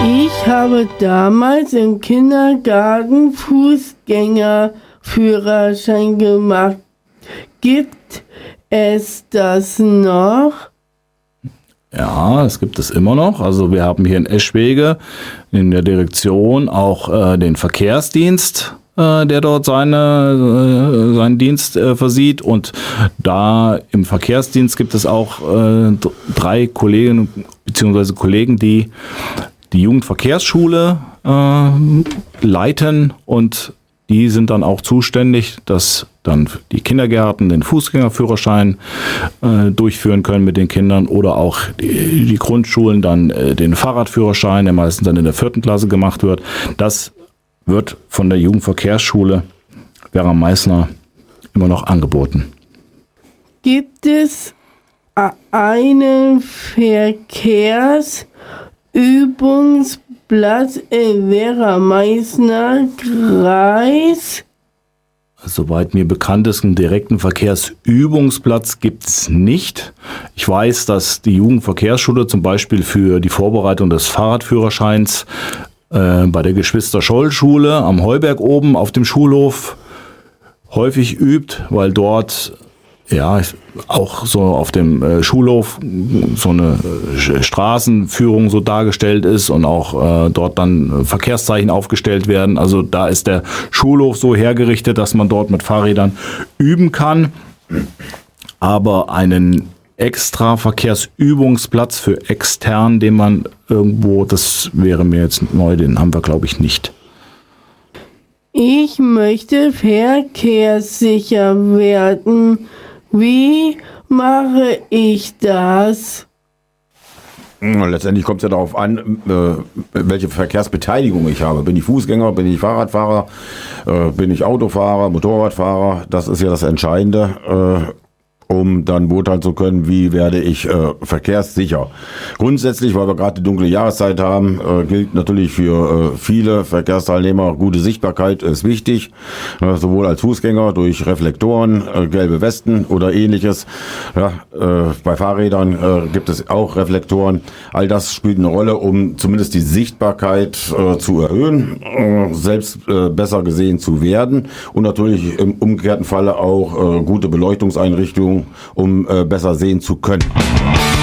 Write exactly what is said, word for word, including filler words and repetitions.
Ich habe damals im Kindergarten Fußgängerführerschein gemacht. Gibt es das noch? Ja, es gibt es immer noch. Also wir haben hier in Eschwege in der Direktion auch äh, den Verkehrsdienst, äh, der dort seine, äh, seinen Dienst äh, versieht. Und da im Verkehrsdienst gibt es auch äh, drei Kolleginnen bzw. Kollegen, die die Jugendverkehrsschule äh, leiten, und die sind dann auch zuständig, dass dann die Kindergärten den Fußgängerführerschein äh, durchführen können mit den Kindern, oder auch die, die Grundschulen dann äh, den Fahrradführerschein, der meistens dann in der vierten Klasse gemacht wird. Das wird von der Jugendverkehrsschule Vera Meißner immer noch angeboten. Gibt es einen Verkehrsübungsplatz im Vera Meißner Kreis? Soweit mir bekannt ist, einen direkten Verkehrsübungsplatz gibt es nicht. Ich weiß, dass die Jugendverkehrsschule zum Beispiel für die Vorbereitung des Fahrradführerscheins äh, bei der Geschwister-Scholl-Schule am Heuberg oben auf dem Schulhof häufig übt, weil dort ja auch so auf dem äh, Schulhof so eine äh, Straßenführung so dargestellt ist und auch äh, dort dann äh, Verkehrszeichen aufgestellt werden. Also da ist der Schulhof so hergerichtet, dass man dort mit Fahrrädern üben kann. Aber einen extra Verkehrsübungsplatz für extern, den man irgendwo, das wäre mir jetzt neu, den haben wir glaube ich nicht. Ich möchte verkehrssicher werden. Wie mache ich das? Letztendlich kommt es ja darauf an, äh, welche Verkehrsbeteiligung ich habe. Bin ich Fußgänger, bin ich Fahrradfahrer, äh, bin ich Autofahrer, Motorradfahrer? Das ist ja das Entscheidende, äh, um dann beurteilen zu können, wie werde ich äh, verkehrssicher. Grundsätzlich, weil wir gerade die dunkle Jahreszeit haben, äh, gilt natürlich für äh, viele Verkehrsteilnehmer, gute Sichtbarkeit ist wichtig, äh, sowohl als Fußgänger durch Reflektoren, äh, gelbe Westen oder ähnliches. Ja, äh, bei Fahrrädern äh, gibt es auch Reflektoren. All das spielt eine Rolle, um zumindest die Sichtbarkeit äh, zu erhöhen, äh, selbst äh, besser gesehen zu werden, und natürlich im umgekehrten Falle auch äh, gute Beleuchtungseinrichtungen, um äh, besser sehen zu können.